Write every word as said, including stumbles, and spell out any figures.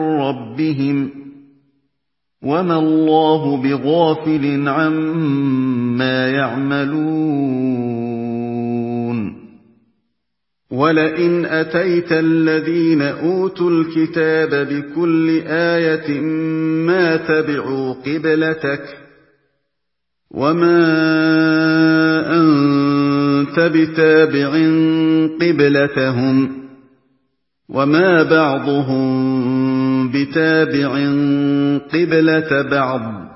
رَبِّهِمْ ۗ وَمَا اللَّهُ بِغَافِلٍ عَمَّا يَعْمَلُونَ وَلَئِنْ أَتَيْتَ الَّذِينَ أُوتُوا الْكِتَابَ بِكُلِّ آيَةٍ مَّا تَبِعُوا قِبْلَتَكَ ۚ وَمَا أَنتَ بِتَابِعٍ قِبْلَتَهُمْ ۚ وَمَا بَعْضُهُم بِتَابِعٍ قِبْلَةَ بَعْضٍ ۚ